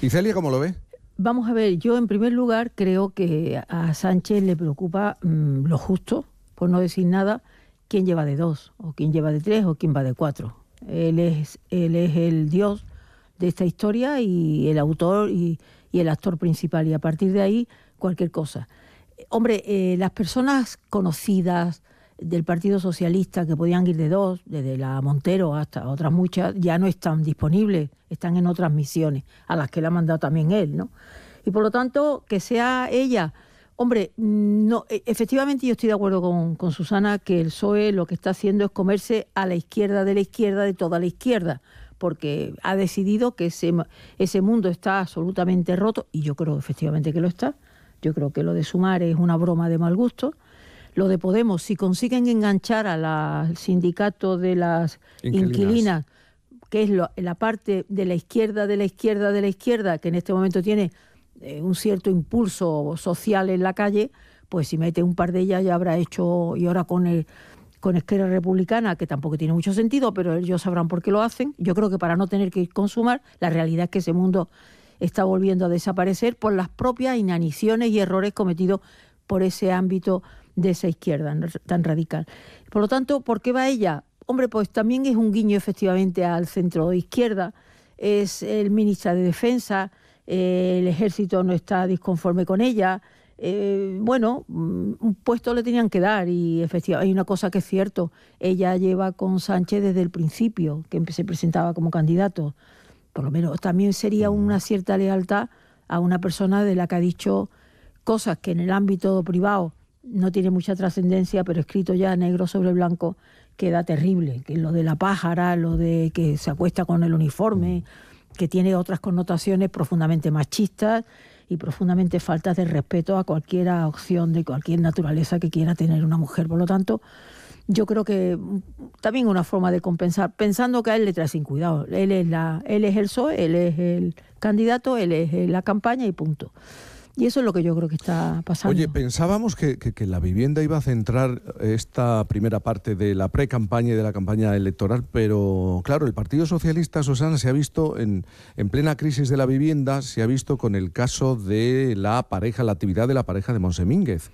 ¿Y Celia cómo lo ve? Vamos a ver, yo en primer lugar creo que a Sánchez le preocupa lo justo, por no decir nada, quién lleva de 2, o quién lleva de 3, o quién va de 4. Él es el dios de esta historia y el autor y el actor principal, y a partir de ahí cualquier cosa. Hombre, las personas conocidas del Partido Socialista que podían ir de 2, desde la Montero hasta otras muchas, ya no están disponibles, están en otras misiones, a las que le ha mandado también él, ¿no? Y por lo tanto, que sea ella... Hombre, no, efectivamente yo estoy de acuerdo con Susana que el PSOE lo que está haciendo es comerse a la izquierda de toda la izquierda, porque ha decidido que ese mundo está absolutamente roto, y yo creo efectivamente que lo está. Yo creo que lo de Sumar es una broma de mal gusto. Lo de Podemos, si consiguen enganchar al sindicato de las inquilinas, que es la parte de la izquierda, que en este momento tiene un cierto impulso social en la calle, pues si mete un par de ellas ya habrá hecho, y ahora con Esquerra Republicana, que tampoco tiene mucho sentido, pero ellos sabrán por qué lo hacen. Yo creo que para no tener que consumar, la realidad es que ese mundo está volviendo a desaparecer por las propias inaniciones y errores cometidos por ese ámbito de esa izquierda tan radical. Por lo tanto, ¿por qué va ella? Hombre, pues también es un guiño efectivamente al centro izquierda, es el ministra de Defensa, el ejército no está disconforme con ella. Bueno, un puesto le tenían que dar, y efectivamente hay una cosa que es cierto, ella lleva con Sánchez desde el principio, que se presentaba como candidato. Por lo menos también sería una cierta lealtad a una persona de la que ha dicho cosas que en el ámbito privado no tiene mucha trascendencia, pero escrito ya negro sobre blanco queda terrible, que lo de la pájara, lo de que se acuesta con el uniforme, que tiene otras connotaciones profundamente machistas y profundamente faltas de respeto a cualquier opción de cualquier naturaleza que quiera tener una mujer. Por lo tanto, yo creo que también una forma de compensar, pensando que a él le trae sin cuidado. Él es el PSOE, él es el candidato, él es la campaña y punto. Y eso es lo que yo creo que está pasando. Oye, pensábamos que la vivienda iba a centrar esta primera parte de la pre-campaña y de la campaña electoral, pero claro, el Partido Socialista, Susana, se ha visto en plena crisis de la vivienda, se ha visto con el caso de la actividad de la pareja de Monsemínguez.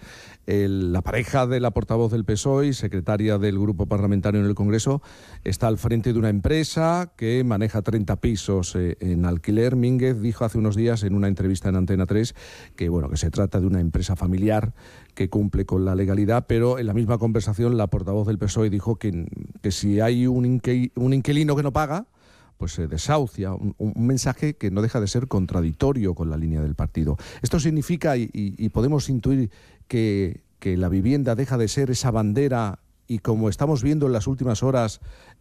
La pareja de la portavoz del PSOE y secretaria del grupo parlamentario en el Congreso está al frente de una empresa que maneja 30 pisos en alquiler. Mínguez dijo hace unos días en una entrevista en Antena 3 que se trata de una empresa familiar que cumple con la legalidad, pero en la misma conversación la portavoz del PSOE dijo que si hay un inquilino que no paga, pues se desahucia, un mensaje que no deja de ser contradictorio con la línea del partido. Esto significa, y podemos intuir que la vivienda deja de ser esa bandera, y como estamos viendo en las últimas horas,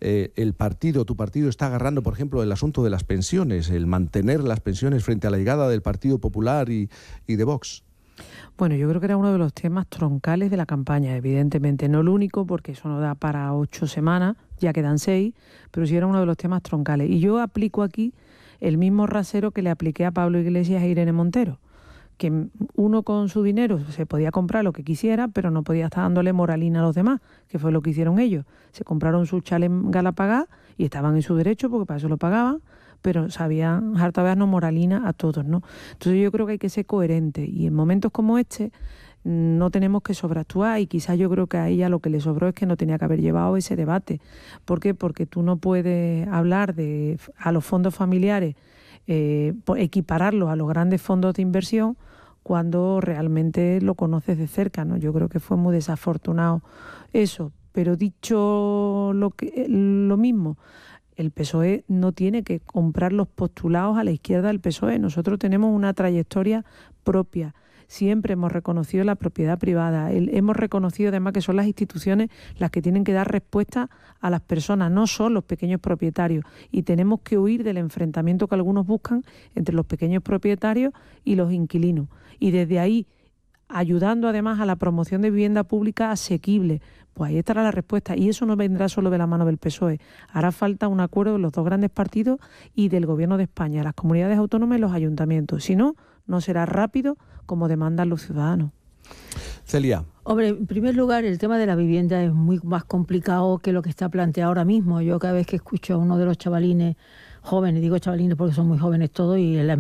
tu partido está agarrando, por ejemplo, el asunto de las pensiones, el mantener las pensiones frente a la llegada del Partido Popular y de Vox. Bueno, yo creo que era uno de los temas troncales de la campaña, evidentemente no el único, porque eso no da para 8 semanas, ya quedan 6, pero sí era uno de los temas troncales. Y yo aplico aquí el mismo rasero que le apliqué a Pablo Iglesias e Irene Montero, que uno con su dinero se podía comprar lo que quisiera, pero no podía estar dándole moralina a los demás, que fue lo que hicieron ellos. Se compraron su chalet en Galapagar y estaban en su derecho, porque para eso lo pagaban, pero sabían hartavearnos moralina a todos, ¿no? Entonces yo creo que hay que ser coherente, y en momentos como este no tenemos que sobreactuar, y quizás yo creo que a ella lo que le sobró es que no tenía que haber llevado ese debate. ¿Por qué? Porque tú no puedes hablar a los fondos familiares, equipararlos a los grandes fondos de inversión cuando realmente lo conoces de cerca, ¿no? Yo creo que fue muy desafortunado eso, pero dicho lo mismo, el PSOE no tiene que comprar los postulados a la izquierda del PSOE. Nosotros tenemos una trayectoria propia. Siempre hemos reconocido la propiedad privada. Hemos reconocido además que son las instituciones las que tienen que dar respuesta a las personas, no son los pequeños propietarios. Y tenemos que huir del enfrentamiento que algunos buscan entre los pequeños propietarios y los inquilinos. Y desde ahí, ayudando además a la promoción de vivienda pública asequible, pues ahí estará la respuesta. Y eso no vendrá solo de la mano del PSOE. Hará falta un acuerdo de los dos grandes partidos y del Gobierno de España, las comunidades autónomas y los ayuntamientos. Si no, no será rápido como demandan los ciudadanos. Celia. Hombre, en primer lugar, el tema de la vivienda es muy más complicado que lo que está planteado ahora mismo. Yo cada vez que escucho a uno de los chavalines jóvenes, digo chavalines porque son muy jóvenes todos, y